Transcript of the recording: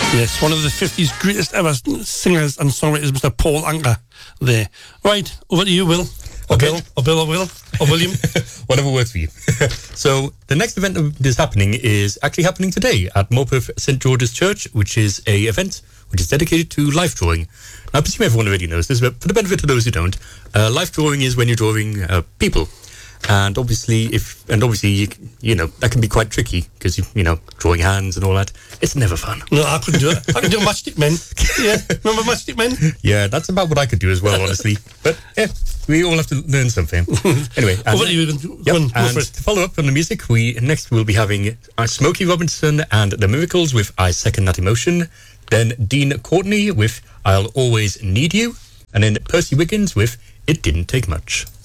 Yes, one of the 50s greatest ever singers and songwriters, Mr. Paul Anka there. Right, over to you, Will. Or Okay. Bill, or Will, or William. Whatever works for you. So the next event that is happening is actually happening today at Morpeth St. George's Church, which is a event which is dedicated to life drawing. Now, I presume everyone already knows this, but for the benefit of those who don't, life drawing is when you're drawing people. And obviously, you know, that can be quite tricky because, you know, drawing hands and all that. It's never fun. No, I couldn't do it. I can do Matchstick Men. Yeah, remember Matchstick Men? Yeah, that's about what I could do as well, honestly. But yeah, we all have to learn something. Anyway, Over to you. Go on, go and for it. to follow up on the music, next we'll be having Smokey Robinson and The Miracles with I Second That Emotion. Then Dean Courtney with I'll Always Need You. And then Percy Wiggins with It Didn't Take Much.